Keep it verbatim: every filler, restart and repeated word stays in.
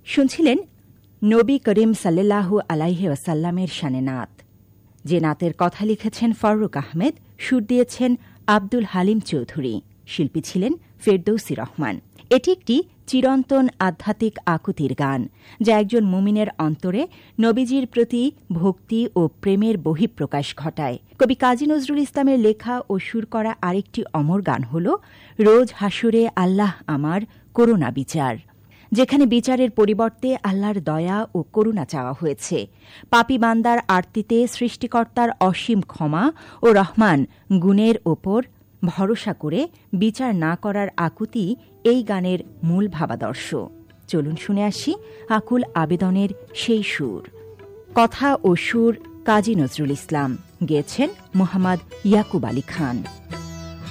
শুনছিলেন নবী করিম সাল্লাল্লাহু আলাইহি ওয়াসাল্লামের শানে নাত, যে নাতের কথা লিখেছেন ফারুক আহমেদ, সুর দিয়েছেন আব্দুল হালিম চৌধুরী, শিল্পী ছিলেন ফেরদৌসী রহমান। এটি একটি চিরন্তন আধ্যাত্মিক আকুতির গান, যা একজন মুমিনের অন্তরে নবীজির প্রতি ভক্তি ও প্রেমের বহিঃপ্রকাশ ঘটায়। কবি কাজী নজরুল ইসলামের লেখা ও সুর করা আরেকটি অমর গান হল রোজ হাসুরে আল্লাহ আমার করুণা বিচার, যেখানে বিচারের পরিবর্তে আল্লাহর দয়া ও করুণা চাওয়া হয়েছে। পাপী বান্দার আরতিতে সৃষ্টিকর্তার অসীম ক্ষমা ও রহমান গুণের ওপর ভরসা করে বিচার না করার আকুতি এই গানের মূল ভাবাদর্শ। চলুন শুনে আসি আকুল আবেদনের সেই সুর। কথা ও সুর কাজী নজরুল ইসলাম, গেয়েছেন মোহাম্মদ ইয়াকুব আলী খান।